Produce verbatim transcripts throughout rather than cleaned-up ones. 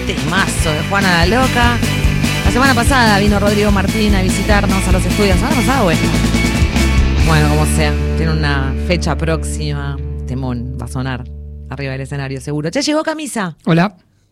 Temazo de Juana la Loca. La semana pasada vino Rodrigo Martín a visitarnos a los estudios. La semana pasada o esta. Bueno, como sea, tiene una fecha próxima. Temón, va a sonar arriba del escenario seguro. ¿Ya llegó Camisa? Hola.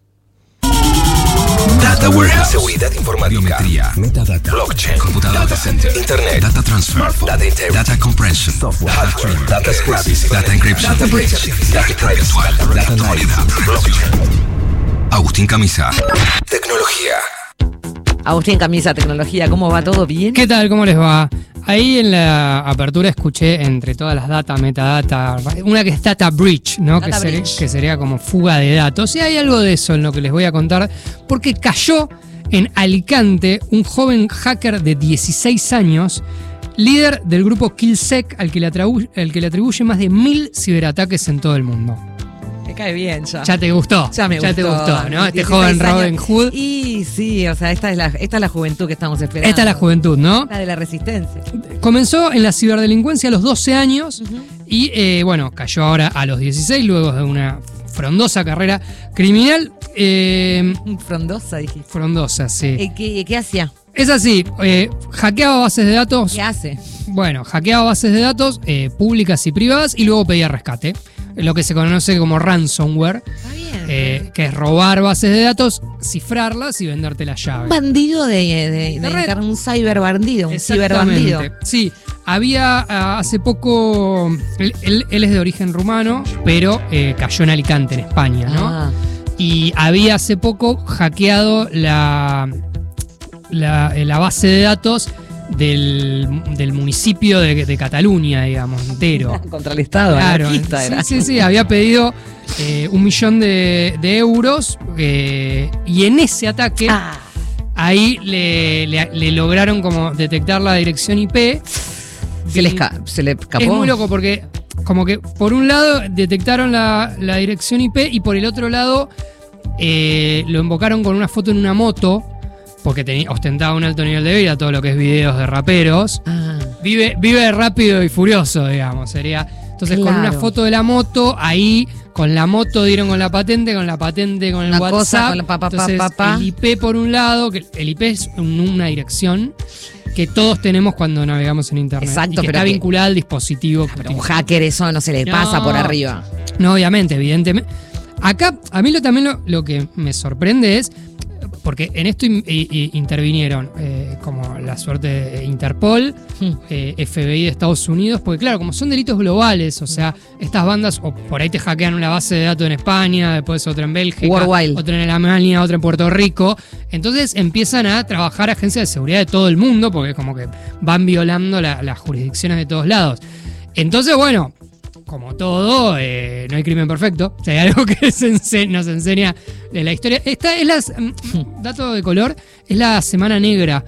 Data Warehouse, seguridad informática, biometría, metadata, blockchain, computadora, data center, internet, data transfer, data inter, data compression, software, hardware, data privacy, data encryption, data breach, data privacy, data actualidad, blockchain. Agustín Camisa, tecnología. Agustín Camisa, tecnología, ¿cómo va? ¿Todo bien? ¿Qué tal? ¿Cómo les va? Ahí en la apertura escuché entre todas las data, metadata, una que es data breach, ¿no? Data que, breach. Ser, que sería como fuga de datos. Y hay algo de eso en lo que les voy a contar, porque cayó en Alicante un joven hacker de dieciséis años, líder del grupo Killsec, al que le atribuye, al que le atribuye más de mil ciberataques en todo el mundo. Me cae bien ya. ¿Ya te gustó? Ya me ya gustó. te gustó, ¿no? Este dieciséis joven Robin años. Hood. Y sí, o sea, esta es la, esta es la juventud que estamos esperando. Esta es la juventud, ¿no? La de la resistencia. Comenzó en la ciberdelincuencia a los doce años uh-huh. y, eh, bueno, cayó ahora a los dieciséis luego de una frondosa carrera criminal. Eh, frondosa, dijiste. Frondosa, sí. Eh, ¿qué, ¿Qué hacía? Es así, eh, hackeaba bases de datos. ¿Qué hace? Bueno, hackeaba bases de datos eh, públicas y privadas y luego pedía rescate. Lo que se conoce como ransomware, eh, que es robar bases de datos, cifrarlas y venderte la llave. Un bandido de, de, de, de internet, un cyberbandido, un ciberbandido. Sí, había uh, hace poco, él, él, él es de origen rumano, pero eh, cayó en Alicante, en España, ¿no? Ah. Y había hace poco hackeado la, la, la base de datos Del, del municipio de, de Cataluña, digamos, entero. Contra el Estado, claro. Sí, era. sí, sí, había pedido eh, un millón de, de euros eh, y en ese ataque ah. ahí le, le, le lograron como detectar la dirección I P. Se le, esca- se le escapó. Es muy loco porque como que por un lado detectaron la, la dirección I P y por el otro lado eh, lo invocaron con una foto en una moto, porque tenía, ostentaba un alto nivel de vida, todo lo que es videos de raperos. Ah. Vive, vive rápido y furioso, digamos, sería. Entonces, claro. Con una foto de la moto, ahí con la moto dieron con la patente, con la patente con el una WhatsApp. Cosa, con la pa, pa, Entonces, pa, pa, pa. El I P por un lado, que el I P es un, una dirección que todos tenemos cuando navegamos en internet. Exacto, y que pero está que, vinculada al dispositivo. Pero un hacker eso no se le no, pasa por arriba. No, obviamente, evidentemente. Acá, a mí lo, también lo, lo que me sorprende es, porque en esto in, in, intervinieron eh, como la suerte de Interpol, hmm. eh, F B I de Estados Unidos, porque claro, como son delitos globales, o sea, estas bandas, o por ahí te hackean una base de datos en España, después otra en Bélgica, Worldwide. Otra en Alemania, otra en Puerto Rico, entonces empiezan a trabajar agencias de seguridad de todo el mundo, porque como que van violando la, las jurisdicciones de todos lados. Entonces, bueno, como todo, eh, no hay crimen perfecto. O sea, hay algo que se ense- nos enseña de la historia. Esta es la, mm, dato de color, es la semana negra.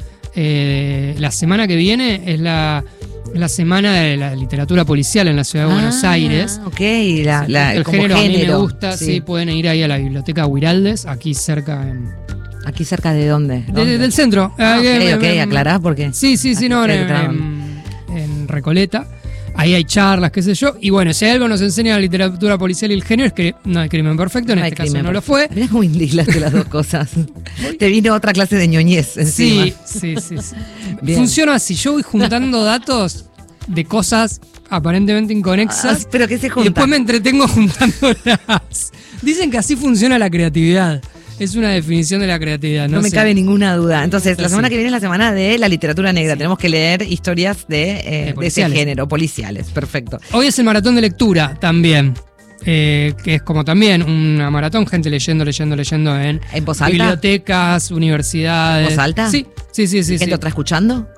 Eh, la semana que viene es la, la semana de la literatura policial en la ciudad de ah, Buenos Aires. Ok, la, sí, la, el como género, género a mí me gusta, sí. sí, pueden ir ahí a la biblioteca Huiraldes, aquí cerca en... ¿Aquí cerca de dónde? De, de, del centro. Ah, ok, ok, aclarás por qué. Sí, sí, sí, no, en, en, en Recoleta. Ahí hay charlas, qué sé yo. Y bueno, si hay algo nos enseña la literatura policial y el género es que no hay crimen perfecto, en no este caso no perfecto. Lo fue. Mirá cómo indislaste las dos cosas. Te vino otra clase de ñoñez encima. Sí, sí, sí. sí. Funciona así, yo voy juntando datos de cosas aparentemente inconexas. Ah, pero que se juntan. Y después me entretengo juntándolas. Dicen que así funciona la creatividad. Es una definición de la creatividad. No, no me sé. cabe ninguna duda. Entonces, Entonces, la semana sí. que viene es la semana de la literatura negra. Sí. Tenemos que leer historias de, eh, de, de ese género, policiales. Perfecto. Hoy es el maratón de lectura también. Eh, que es como también una maratón, gente leyendo, leyendo, leyendo en, ¿En voz alta? Bibliotecas, universidades. ¿En voz alta? Sí, sí, sí. sí ¿Gente sí. otra escuchando?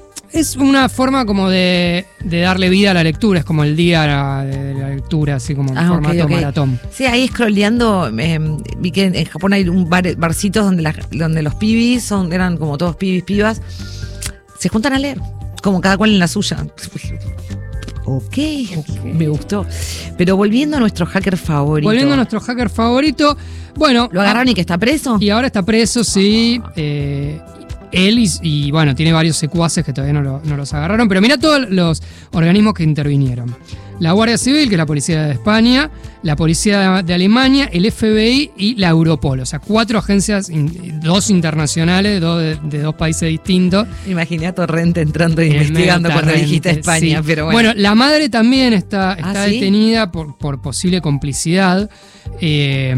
Es una forma como de, de darle vida a la lectura, es como el día de la lectura, así como en ah, formato okay, okay. maratón. Sí, ahí scrolleando, eh, vi que en Japón hay un bar, barcitos donde, la, donde los pibis son, eran como todos pibis, pibas, se juntan a leer, como cada cual en la suya. Okay, ok, me gustó. Pero volviendo a nuestro hacker favorito. Volviendo a nuestro hacker favorito, bueno. ¿Lo agarraron y que está preso? Y ahora está preso, sí. Eh, Él y, y, bueno, tiene varios secuaces que todavía no, lo, no los agarraron. Pero mirá todos los organismos que intervinieron. la Guardia Civil, que es la policía de España, la policía de Alemania, el F B I y la Europol. O sea, cuatro agencias, dos internacionales, dos de, de dos países distintos. Imaginé a Torrente entrando e investigando cuando Torrente, dijiste España, sí. pero bueno. Bueno, la madre también está, está ¿Ah, sí? detenida por, por posible complicidad. Eh,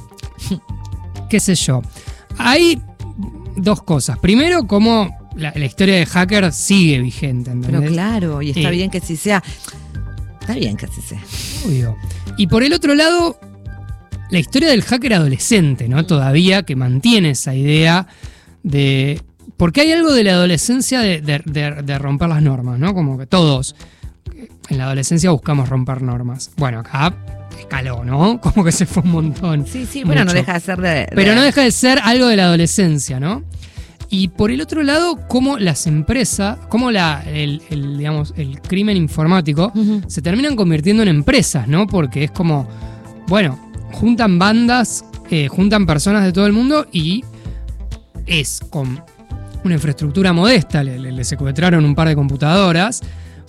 qué sé yo. Hay dos cosas. Primero, como la, la historia de hacker sigue vigente, ¿entendés? Pero claro, y está Eh, bien que así sea. Está bien que así sea. Obvio. Y por el otro lado, la historia del hacker adolescente, ¿no? Todavía que mantiene esa idea de... Porque hay algo de la adolescencia de, de, de, de romper las normas, ¿no? Como que todos en la adolescencia buscamos romper normas. Bueno, acá escaló, ¿no? Como que se fue un montón. Sí, sí, bueno, Mucho. no deja de ser de, de... Pero no deja de ser algo de la adolescencia, ¿no? Y por el otro lado, cómo las empresas, cómo la, el, el, digamos, el crimen informático Uh-huh. se terminan convirtiendo en empresas, ¿no? Porque es como, bueno, juntan bandas, eh, juntan personas de todo el mundo y es con una infraestructura modesta, le, le, le secuestraron un par de computadoras,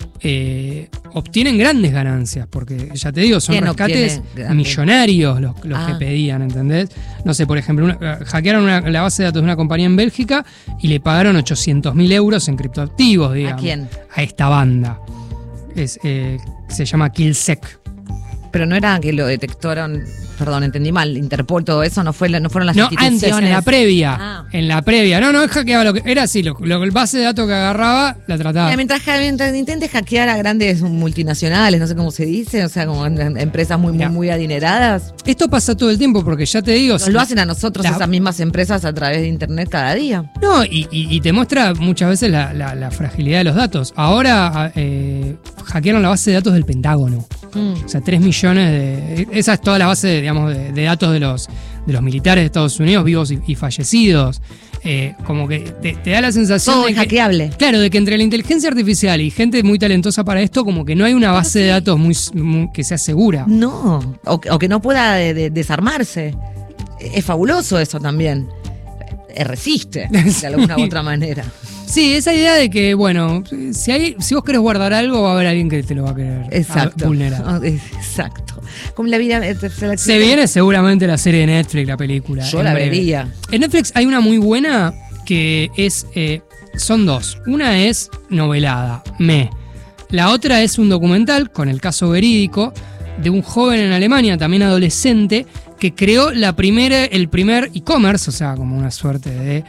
eh, obtienen grandes ganancias, porque ya te digo, son ¿Quién rescates obtiene grandes? millonarios los, los Ah. que pedían, ¿entendés? No sé, por ejemplo, una- hackearon una- la base de datos de una compañía en Bélgica y le pagaron ochocientos mil euros en criptoactivos, digamos. ¿A quién? A esta banda. Es, eh, se llama Killsec. Pero no era que lo detectaron, perdón, entendí mal, Interpol, todo eso, no fue la- no fueron las No, instituciones. antes, en la previa. Ah. En la previa. No, no, hackeaba lo que. Era así, lo, lo- el base de datos que agarraba, la trataba. Mira, Mientras, mientras intentes hackear a grandes multinacionales, no sé cómo se dice, o sea, como en- en empresas muy, muy, Mira. muy adineradas, Esto pasa todo el tiempo, porque ya te digo. nos si- lo hacen a nosotros la- esas mismas empresas a través de internet cada día. No, y, y- y te muestra muchas veces la, la- la fragilidad de los datos. Ahora eh, hackearon la base de datos del Pentágono. Mm. O sea, tres millones de. Esa es toda la base, digamos, de, de datos de los, de los militares de Estados Unidos, vivos y, y fallecidos. Eh, como que te, te da la sensación Todo de es que. hackeable. Claro, de que entre la inteligencia artificial y gente muy talentosa para esto, como que no hay una base de datos muy, muy- que sea segura. No, o, o que no pueda de- de- desarmarse. Es fabuloso eso también. Eh, Resiste, de alguna u Sí. otra manera. Sí, esa idea de que, bueno, si, hay, si vos querés guardar algo, va a haber alguien que te lo va a querer Exacto. a- vulnerar. Ah, Exacto. Como la vida. eh, se la- Se viene seguramente la serie de Netflix, la película. Yo en la breve. vería. En Netflix hay una muy buena que es. eh, son dos. Una es novelada, Me. La otra es un documental con el caso verídico de un joven en Alemania, también adolescente, que creó la primera, el primer e-commerce, o sea, como una suerte de.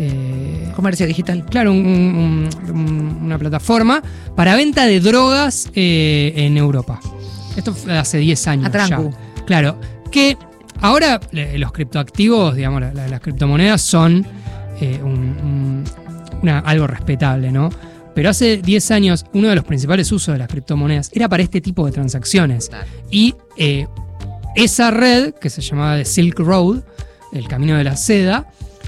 eh, Comercio digital. Claro, un- un- un- una plataforma para venta de drogas eh, en Europa. Esto fue hace diez años Atrancu. ya. Claro, que ahora eh, los criptoactivos, digamos, la- la- las criptomonedas son eh, un- un- una- algo respetable, ¿no? Pero hace diez años uno de los principales usos de las criptomonedas era para este tipo de transacciones. Claro. Y eh, esa red, que se llamaba The Silk Road, el camino de la seda,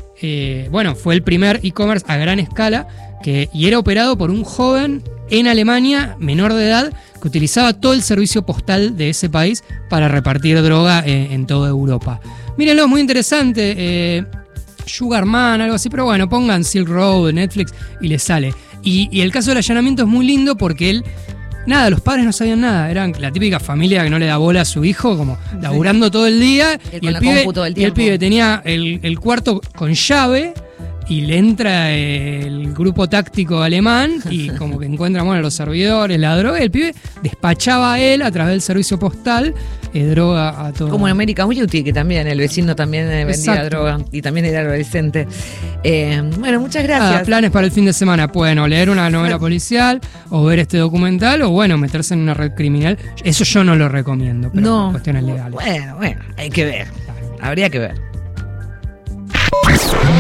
eh, bueno, fue el primer e-commerce a gran escala que, y era operado por un joven en Alemania, menor de edad, que utilizaba todo el servicio postal de ese país para repartir droga eh, en toda Europa. Mírenlo, es muy interesante. Eh, Sugarman, algo así, pero bueno, pongan Silk Road, Netflix y les sale. Y, y el caso del allanamiento es muy lindo porque él, nada, los padres no sabían nada, eran la típica familia que no le da bola a su hijo, como laburando todo el día, Él y con el, la pibe, compu todo el y el tiempo. pibe tenía el, el cuarto con llave y le entra eh, el grupo táctico alemán y como que encuentra, bueno, los servidores, la droga, y el pibe despachaba a él a través del servicio postal eh, droga a todo. Como en American Beauty, que también el vecino también eh, vendía Exacto. droga y también era adolescente. Eh, bueno, muchas gracias. Nada, planes para el fin de semana. Pueden o leer una novela policial, o ver este documental, o bueno, meterse en una red criminal. Eso yo no lo recomiendo, pero No. por cuestiones legales. Bueno, bueno, hay que ver. Habría que ver.